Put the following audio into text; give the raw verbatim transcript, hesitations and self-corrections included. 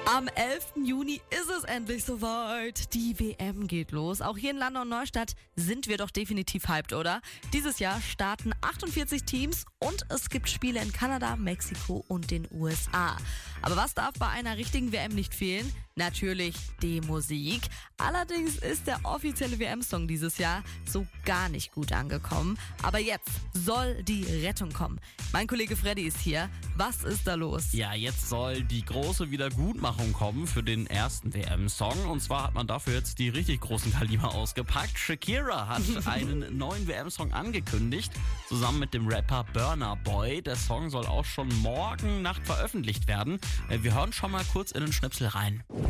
Am elften Juni ist es endlich soweit. Die W M geht los. Auch hier in Landau und Neustadt sind wir doch definitiv hyped, oder? Dieses Jahr starten achtundvierzig Teams und es gibt Spiele in Kanada, Mexiko und den U S A. Aber was darf bei einer richtigen W M nicht fehlen? Natürlich die Musik. Allerdings ist der offizielle W M-Song dieses Jahr so gar nicht gut angekommen. Aber jetzt soll die Rettung kommen. Mein Kollege Freddy ist hier. Was ist da los? Ja, jetzt soll die große Wiedergutmachung kommen für den ersten W M-Song. Und zwar hat man dafür jetzt die richtig großen Kaliber ausgepackt. Shakira hat einen neuen W M-Song angekündigt, zusammen mit dem Rapper Burna Boy. Der Song soll auch schon morgen Nacht veröffentlicht werden. Wir hören schon mal kurz in den Schnipsel rein.